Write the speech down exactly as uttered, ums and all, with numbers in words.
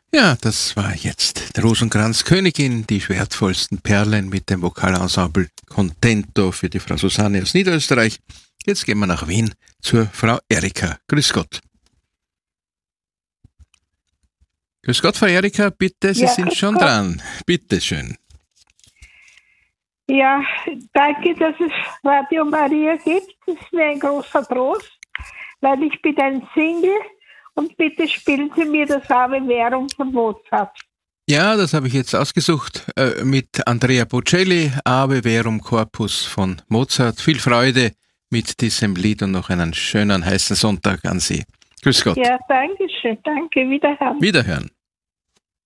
Ja, das war jetzt der Rosenkranz Königin, die schwertvollsten Perlen mit dem Vokalensemble Contento für die Frau Susanne aus Niederösterreich. Jetzt gehen wir nach Wien zur Frau Erika. Grüß Gott. Grüß Gott, Frau Erika, bitte, Sie Ja, sind grüß schon Gott. dran. Bitte schön. Ja, danke, dass es Radio Maria gibt. Das ist mir ein großer Trost, weil ich bin ein Single und bitte spielen Sie mir das Ave Verum von Mozart. Ja, das habe ich jetzt ausgesucht äh, mit Andrea Bocelli, Ave Verum Corpus von Mozart. Viel Freude mit diesem Lied und noch einen schönen heißen Sonntag an Sie. Grüß Gott. Ja, danke schön. Danke, wiederhören. Wiederhören.